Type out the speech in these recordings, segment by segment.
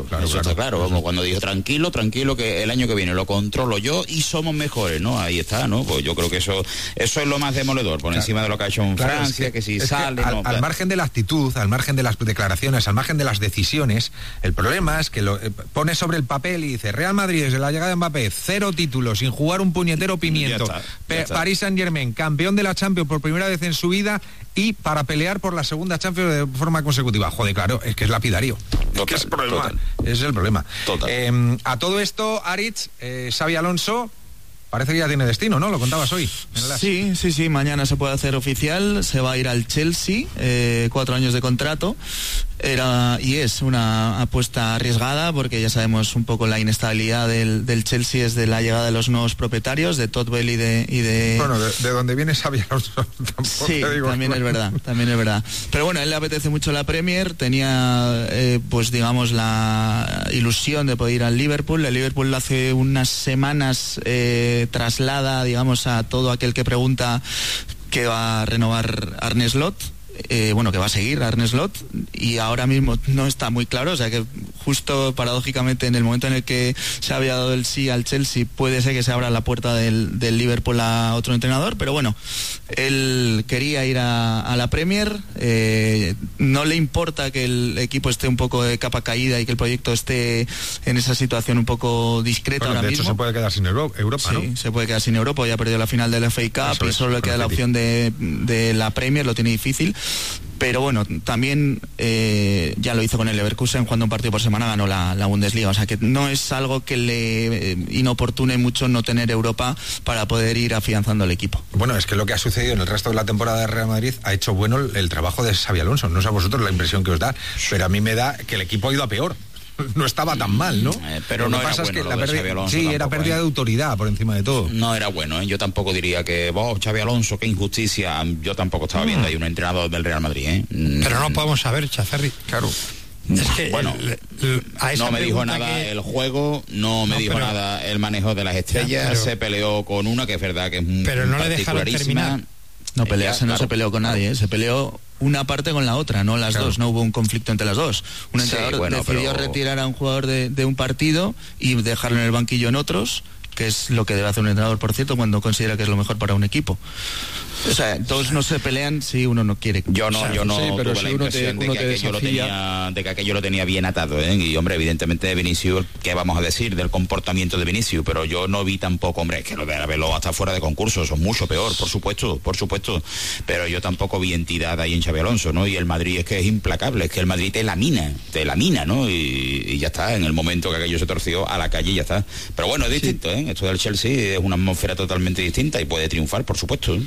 claro, como cuando dijo tranquilo, que el año que viene lo controlo yo y somos mejores, ¿no? Ahí está, ¿no? Pues yo creo que eso es lo más demoledor, por encima de lo que ha hecho en Francia, que si sale... Al margen de la actitud, al margen de las declaraciones, al margen de las decisiones, el problema es que lo pone sobre el papel y dice: Real Madrid desde la llegada de Mbappé, 0 títulos, sin jugar un puñetero pimiento. Ya está. Paris Saint-Germain, campeón de la Champions por primera vez en su vida y para pelear por la segunda Champions de forma consecutiva. Joder, claro, es que es lapidario. Ese es el problema. A todo esto, Aritz, Xabi Alonso parece que ya tiene destino, ¿no? Lo contabas hoy. Sí, mañana se puede hacer oficial, se va a ir al Chelsea, 4 años de contrato. Es una apuesta arriesgada porque ya sabemos un poco la inestabilidad del Chelsea desde la llegada de los nuevos propietarios, de Todd Boehly y de... Bueno, de donde viene Xabi Alonso tampoco. Sí, también es verdad. Pero bueno, a él le apetece mucho la Premier, tenía pues digamos la ilusión de poder ir al Liverpool. El Liverpool hace unas semanas traslada, digamos, a todo aquel que pregunta que va a renovar Arne Slot. Que va a seguir Arne Slot, y ahora mismo no está muy claro, o sea que justo paradójicamente en el momento en el que se había dado el sí al Chelsea puede ser que se abra la puerta del Liverpool a otro entrenador, pero bueno, él quería ir a la Premier, no le importa que el equipo esté un poco de capa caída y que el proyecto esté en esa situación un poco discreta ahora mismo. De hecho se puede quedar sin Europa, ¿no? Sí, se puede quedar sin Europa, ya ha perdido la final del FA Cup y solo le queda la opción de la Premier, lo tiene difícil. Pero bueno, también ya lo hizo con el Leverkusen, jugando un partido por semana ganó la Bundesliga, o sea que no es algo que le inoportune mucho no tener Europa para poder ir afianzando el equipo. Bueno, es que lo que ha sucedido en el resto de la temporada de Real Madrid ha hecho bueno el trabajo de Xabi Alonso. No sé a vosotros la impresión que os da, pero a mí me da que el equipo ha ido a peor. No estaba tan mal, ¿no? Pero no pasa bueno, es que era pérdida de autoridad por encima de todo. No era bueno, Yo tampoco diría que Xabi Alonso, qué injusticia. Yo tampoco estaba viendo ahí un entrenador del Real Madrid, Pero no podemos saber, Chazarri. Claro. Es que no me dijo nada el juego, no me dijo nada el manejo de las estrellas, se peleó con una que es verdad que es pero no le dejaron terminar. No pelearse, no se peleó con nadie, se peleó una parte con la otra, no las dos, no hubo un conflicto entre las dos. Un entrenador decidió retirar a un jugador de un partido y dejarlo en el banquillo en otros, que es lo que debe hacer un entrenador, por cierto, cuando considera que es lo mejor para un equipo. O sea, todos no se pelean si uno no quiere. Yo no tuve la impresión de que aquello lo tenía bien atado, Y hombre, evidentemente Vinicius, ¿qué vamos a decir del comportamiento de Vinicius? Pero yo no vi tampoco, hombre, que lo de haberlo hasta fuera de concurso, eso es mucho peor, por supuesto. Pero yo tampoco vi entidad ahí en Xabi Alonso, ¿no? Y el Madrid es que es implacable, es que el Madrid te lamina, ¿no? Y ya está, en el momento que aquello se torció a la calle y ya está. Pero bueno, es distinto, Esto del Chelsea es una atmósfera totalmente distinta y puede triunfar, por supuesto,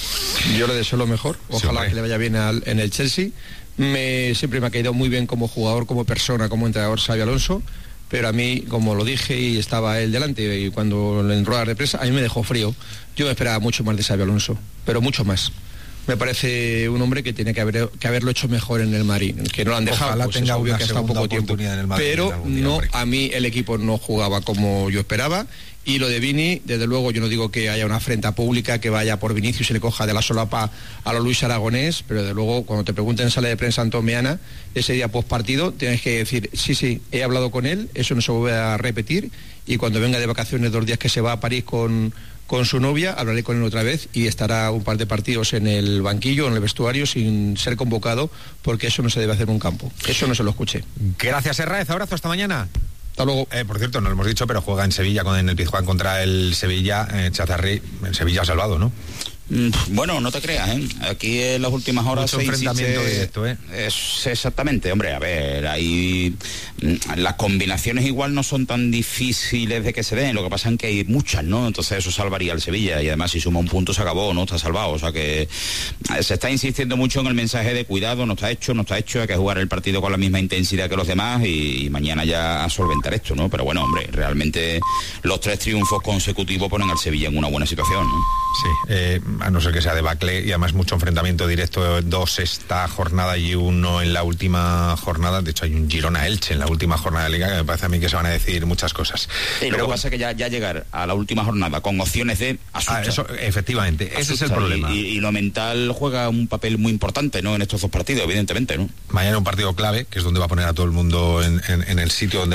Yo le deseo lo mejor, ojalá que le vaya bien en el Chelsea. Siempre me ha caído muy bien como jugador, como persona, como entrenador Xabi Alonso, pero a mí, como lo dije y estaba él delante, y cuando en rueda de prensa, a mí me dejó frío. Yo me esperaba mucho más de Xabi Alonso, pero mucho más. Me parece un hombre que tiene que haberlo hecho mejor en el Madrid, que no lo han dejado. Ojalá pues tenga una que hasta poco tiempo, en el Madrid, pero no, a mí el equipo no jugaba como yo esperaba. Y lo de Vini, desde luego, yo no digo que haya una afrenta pública que vaya por Vinicius y le coja de la solapa a lo Luis Aragonés, pero desde luego, cuando te pregunten en sala de prensa antomeana, ese día post partido, tienes que decir, sí, he hablado con él, eso no se vuelve a repetir, y cuando venga de vacaciones 2 días que se va a París con su novia, hablaré con él otra vez y estará un par de partidos en el banquillo, en el vestuario, sin ser convocado, porque eso no se debe hacer en un campo. Eso no se lo escuché. Gracias, Herráez, abrazo, hasta mañana. Hasta luego. Por cierto, no lo hemos dicho, pero juega en Sevilla en el Pizjuán contra el Sevilla. Chazarri, en Sevilla ha salvado, ¿no? Bueno, no te creas, Aquí en las últimas horas mucho enfrentamiento directo, Es exactamente, hombre, a ver, ahí las combinaciones igual no son tan difíciles de que se den, lo que pasa es que hay muchas, ¿no? Entonces eso salvaría al Sevilla, y además si suma un punto se acabó, no está salvado, o sea que se está insistiendo mucho en el mensaje de cuidado, no está hecho, hay que jugar el partido con la misma intensidad que los demás y mañana ya a solventar esto, ¿no? Pero bueno, hombre, realmente los 3 triunfos consecutivos ponen al Sevilla en una buena situación, ¿no? Sí, a no ser que sea debacle, y además mucho enfrentamiento directo, 2 esta jornada y 1 en la última jornada. De hecho hay un Girona-Elche en la última jornada de Liga, que me parece a mí que se van a decir muchas cosas. Sí, pero lo que pasa es que ya llegar a la última jornada con opciones de asusta. Eso, efectivamente, asusta, ese es el problema. Y lo mental juega un papel muy importante, ¿no? En estos 2 partidos, evidentemente, ¿no? Mañana un partido clave, que es donde va a poner a todo el mundo en el sitio donde